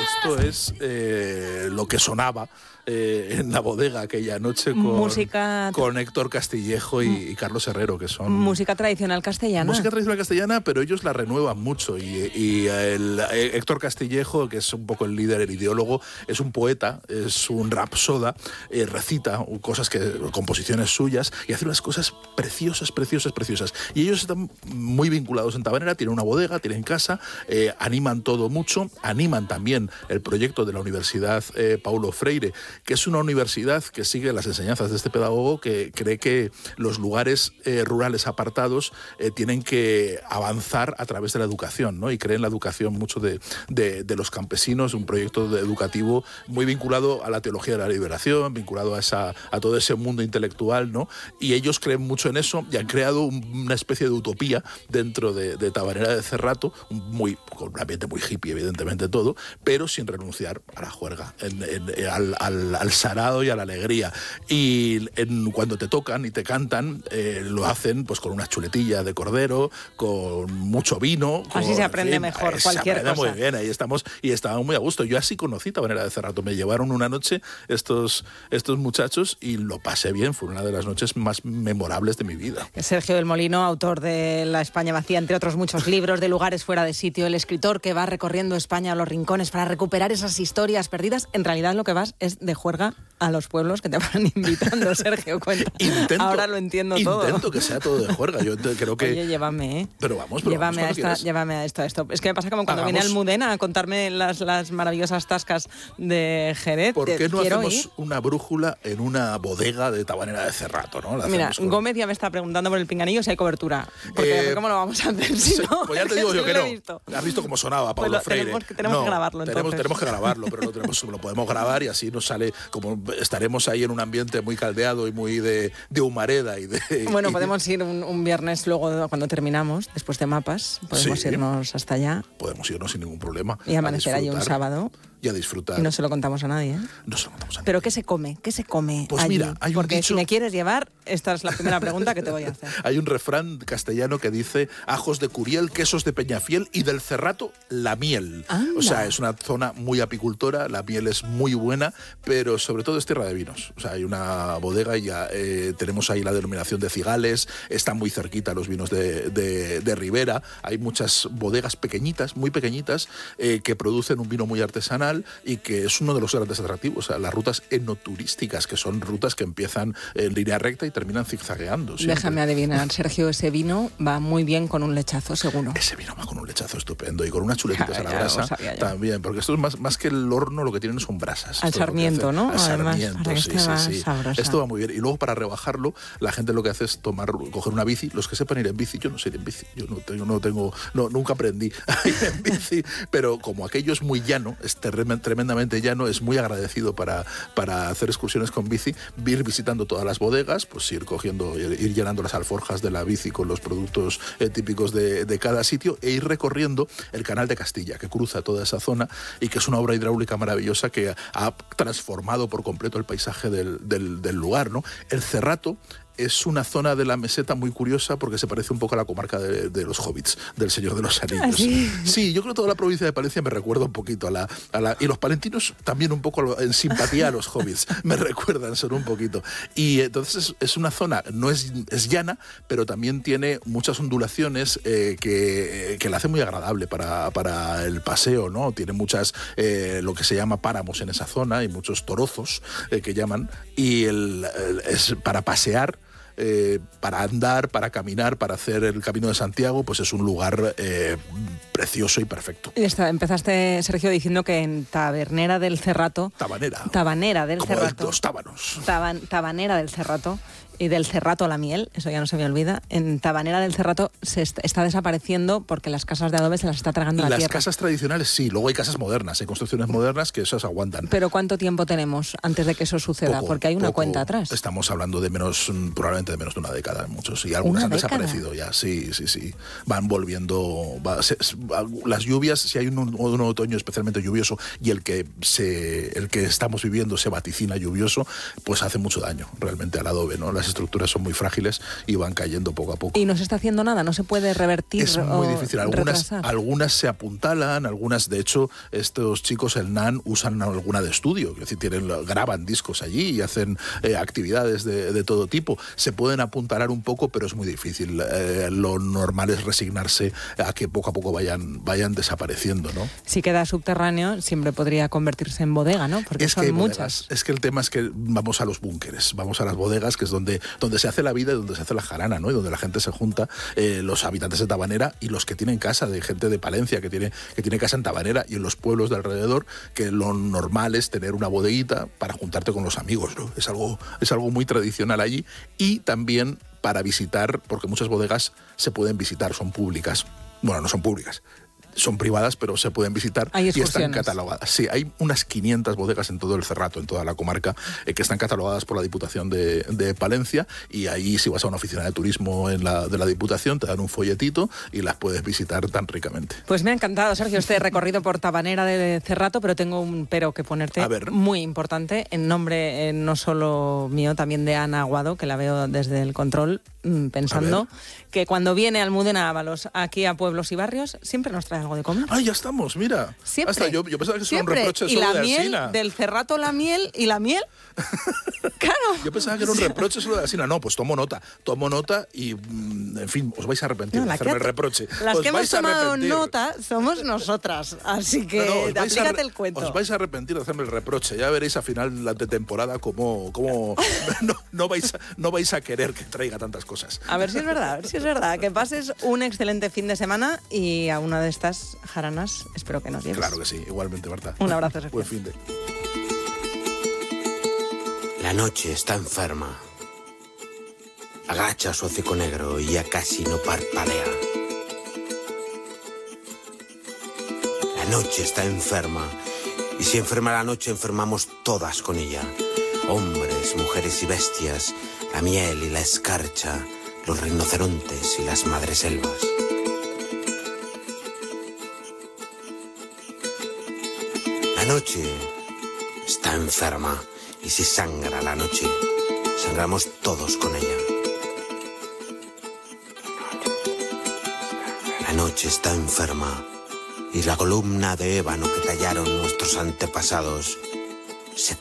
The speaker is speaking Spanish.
Esto es lo que sonaba en la bodega aquella noche con Héctor Castillejo y Carlos Herrero, que son... Música tradicional castellana. Música tradicional castellana, pero ellos la renuevan mucho. Y Héctor Castillejo, que es un poco el líder, el ideólogo, es un poeta, es un rapsoda, recita composiciones suyas y hace unas cosas preciosas. Y ellos están muy vinculados en Tabanera, tienen una bodega, tienen casa, animan todo mucho, animan también el proyecto de la Universidad Paulo Freire, que es una universidad que sigue las enseñanzas de este pedagogo, que cree que los lugares rurales apartados tienen que avanzar a través de la educación, ¿no? Y cree en la educación mucho de los campesinos, un proyecto educativo muy vinculado a la teología de la liberación, vinculado a todo ese mundo intelectual, ¿no? Y ellos creen mucho en eso y han creado una especie de utopía dentro de Tabanera de Cerrato, con un ambiente muy hippie, evidentemente todo, pero sin renunciar a la juerga, al sarado y a la alegría. Y cuando te tocan y te cantan, lo hacen pues con una chuletilla de cordero, con mucho vino. Así se aprende mejor cualquier cosa. Muy bien, ahí estamos y estábamos muy a gusto. Yo así conocí Tabanera de Cerrato. Me llevaron una noche estos muchachos y lo pasé bien. Fue una de las noches más memorables de mi vida. Sergio del Molino, autor de La España vacía, entre otros muchos libros, de lugares fuera de sitio, el escritor que va recorriendo España a los rincones para recuperar esas historias perdidas. En realidad lo que vas es de juerga a los pueblos que te van invitando, Sergio, cuenta. Ahora lo entiendo todo. Intento que sea todo de juerga. Yo creo que... Oye, llévame, Pero vamos, llévame a esto. Es que me pasa como cuando viene Almudena a contarme las maravillosas tascas de Jerez. ¿Por qué no hacemos una brújula en una bodega de Tabanera de Cerrato, ¿no? Mira, Gómez ya me está preguntando por el pinganillo si hay cobertura. Porque ¿cómo lo vamos a hacer si no? Pues ya te digo yo que no. ¿Has visto cómo sonaba Paulo Freire? Tenemos que grabarlo, entonces. Tenemos que grabarlo, pero lo podemos grabar y así nos sale, como estaremos ahí en un ambiente muy caldeado y muy de humareda Bueno, podemos ir un viernes luego cuando terminamos, después de Mapas, podemos irnos hasta allá. Podemos irnos sin ningún problema. Y amanecer allí un sábado. Y a disfrutar. Y no se lo contamos a nadie, ¿eh? No se lo contamos a nadie. ¿Pero qué se come? ¿Qué se come Pues allí? Mira, hay Porque un dicho... si me quieres llevar, esta es la primera pregunta que te voy a hacer. Hay un refrán castellano que dice: ajos de Curiel, quesos de Peñafiel y del Cerrato la miel. ¡Anda! O sea, es una zona muy apicultora, la miel es muy buena, pero sobre todo es tierra de vinos. O sea, hay una bodega y ya tenemos ahí la denominación de Cigales, están muy cerquita los vinos de Ribera, hay muchas bodegas pequeñitas, muy pequeñitas, que producen un vino muy artesanal y que es uno de los grandes atractivos. O sea, las rutas enoturísticas, que son rutas que empiezan en línea recta y terminan zigzagueando. Siempre. Déjame adivinar, Sergio, ese vino va muy bien con un lechazo, seguro. Ese vino va con un lechazo estupendo y con unas chuletitas a la brasa también, porque esto es más que el horno, lo que tienen son brasas. Al sarmiento, ¿no? Al sarmiento, además, sí. Esto va muy bien. Y luego, para rebajarlo, la gente lo que hace es coger una bici. Los que sepan ir en bici, yo no sé ir en bici, nunca aprendí a ir en bici, pero como aquello es muy llano, es tremendamente llano, es muy agradecido para hacer excursiones con bici, ir visitando todas las bodegas, pues ir llenando las alforjas de la bici con los productos típicos de cada sitio e ir recorriendo el Canal de Castilla, que cruza toda esa zona y que es una obra hidráulica maravillosa que ha transformado por completo el paisaje del lugar, ¿no? El Cerrato es una zona de la meseta muy curiosa porque se parece un poco a la comarca de los hobbits, del Señor de los Anillos. Sí, yo creo que toda la provincia de Palencia me recuerda un poquito y los palentinos también un poco en simpatía a los hobbits, me recuerdan, son un poquito. Y entonces es una zona, no es llana, pero también tiene muchas ondulaciones que la hacen muy agradable para el paseo, ¿no? Tiene muchas, lo que se llama páramos en esa zona y muchos torozos que llaman, y es para pasear, para andar, para caminar, para hacer el Camino de Santiago, pues es un lugar precioso y perfecto. Empezaste, Sergio, diciendo que en Tabanera del Cerrato... Tabanera del como Cerrato. Los tábanos. Tabanera del Cerrato y del Cerrato a la miel, eso ya no se me olvida. En Tabanera del Cerrato se está desapareciendo porque las casas de adobe se las está tragando la tierra. Las casas tradicionales sí, luego hay casas modernas, hay construcciones modernas que esas aguantan. Pero ¿cuánto tiempo tenemos antes de que eso suceda? Porque hay una cuenta atrás. Estamos hablando probablemente de menos de una década, muchos, y algunas han desaparecido ya, sí. Van volviendo, las lluvias, si hay un otoño especialmente lluvioso y el que estamos viviendo se vaticina lluvioso, pues hace mucho daño realmente al adobe, ¿no? Las estructuras son muy frágiles y van cayendo poco a poco. ¿Y no se está haciendo nada? ¿No se puede revertir? Es muy difícil. Retrasar. Algunas se apuntalan, algunas, de hecho, estos chicos, el NAN, usan alguna de estudio, es decir, graban discos allí y hacen actividades de todo tipo. Se pueden apuntalar un poco, pero es muy difícil. Lo normal es resignarse a que poco a poco vayan desapareciendo, ¿no? Si queda subterráneo, siempre podría convertirse en bodega, ¿no? Porque es son que muchas. Es que el tema es que vamos a los búnkeres, vamos a las bodegas, que es donde se hace la vida y donde se hace la jarana, ¿no? Y donde la gente se junta, los habitantes de Tabanera y los que tienen casa, de gente de Palencia que tiene casa en Tabanera y en los pueblos de alrededor, que lo normal es tener una bodeguita para juntarte con los amigos, ¿no? Es algo muy tradicional allí, y también para visitar, porque muchas bodegas se pueden visitar, son públicas. Bueno, no son públicas, son privadas, pero se pueden visitar y están catalogadas. Sí, hay unas 500 bodegas en todo el Cerrato, en toda la comarca, que están catalogadas por la Diputación de Palencia, y ahí, si vas a una oficina de turismo de la Diputación, te dan un folletito y las puedes visitar tan ricamente. Pues me ha encantado, Sergio, este recorrido por Tabanera de Cerrato, pero tengo un pero que ponerte muy importante, en nombre no solo mío, también de Ana Aguado, que la veo desde el control, pensando que cuando viene Almudena Ábalos aquí a pueblos y barrios, siempre nos trae algo de comer. Ya estamos, mira. Siempre. Hasta yo pensaba que era un reproche solo de Alsina. Y la miel del Cerrato, la miel y la miel. Claro. Yo pensaba que era un reproche solo de Alsina. No, pues tomo nota y, en fin, os vais a arrepentir de hacerme el reproche. Las que hemos tomado nota somos nosotras, así que aplícate el cuento. Os vais a arrepentir de hacerme el reproche. Ya veréis a final de temporada cómo no vais a querer que traiga tantas cosas. A ver si es verdad. Que pases un excelente fin de semana y a una de estas jaranas espero que nos lleves. Claro que sí, igualmente, Marta. Un abrazo, Sergio. Buen fin de... La noche está enferma. Agacha su hocico negro y ya casi no parpadea. La noche está enferma. Y si enferma la noche, enfermamos todas con ella. Hombres, mujeres y bestias, la miel y la escarcha, los rinocerontes y las madreselvas. La noche está enferma, y si sangra la noche, sangramos todos con ella. La noche está enferma, y la columna de ébano que tallaron nuestros antepasados se